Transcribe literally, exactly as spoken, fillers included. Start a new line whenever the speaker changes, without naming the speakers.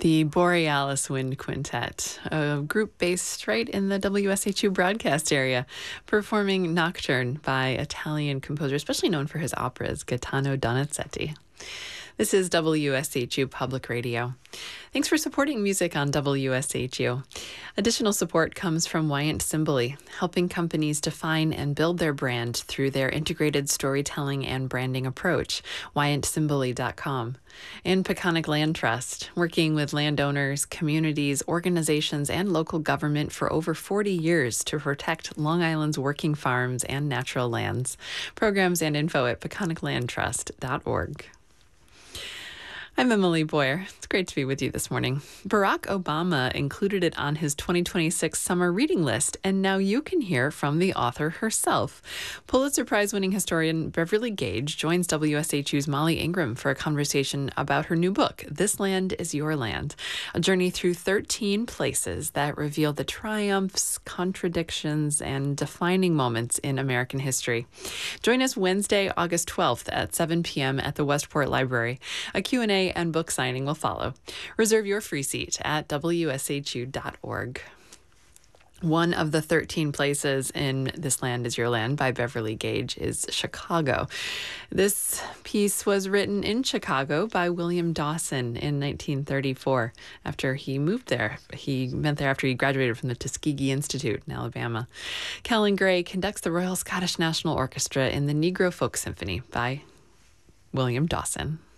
The Borealis Wind Quintet, a group based right in the W S H U broadcast area, performing Nocturne by Italian composer, especially known for his operas, Gaetano Donizetti. This is W S H U Public Radio. Thanks for supporting music on W S H U. Additional support comes from Wyant Simboli, helping companies define and build their brand through their integrated storytelling and branding approach, wyant simboli dot com. And Peconic Land Trust, working with landowners, communities, organizations, and local government for over forty years to protect Long Island's working farms and natural lands. Programs and info at peconic land trust dot org. I'm Emily Boyer. It's great to be with you this morning. Barack Obama included it on his twenty twenty-six summer reading list, and now you can hear from the author herself. Pulitzer Prize-winning historian Beverly Gage joins W S H U's Molly Ingram for a conversation about her new book, This Land is Your Land, a journey through thirteen places that reveal the triumphs, contradictions, and defining moments in American history. Join us Wednesday, August twelfth at seven p.m. at the Westport Library. A Q and A and book signing will follow. Reserve your free seat at w s h u dot org. One of the thirteen places in This Land is Your Land by Beverly Gage is Chicago. This piece was written in Chicago by William Dawson in nineteen thirty-four after he moved there. He went there after he graduated from the Tuskegee Institute in Alabama. Callan Gray conducts the Royal Scottish National Orchestra in the Negro Folk Symphony by William Dawson.